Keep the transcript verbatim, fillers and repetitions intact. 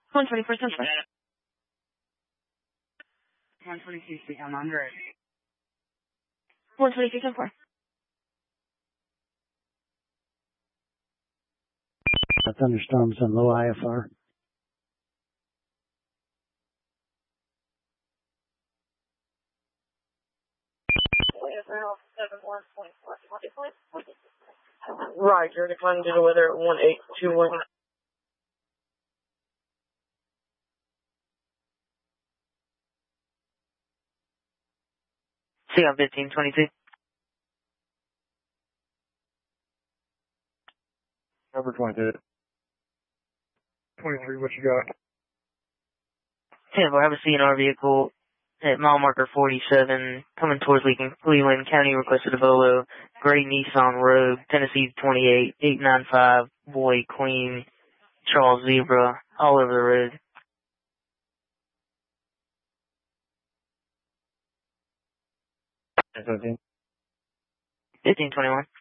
one twenty-four, ten four. one twenty-two, I'm on road. one twenty-two, ten four. Thunderstorms and low I F R. Right, you're declining due to weather at one eight two one. See on fifteen twenty-two. Number twenty-two. twenty-three, what you got? ten four, have a C N R vehicle at mile marker forty-seven, coming towards Leland County, requested a Volo, gray Nissan Rogue, Tennessee twenty-eight, eight nine five, Boy, Queen, Charles Zebra, all over the road. fifteen. fifteen twenty-one.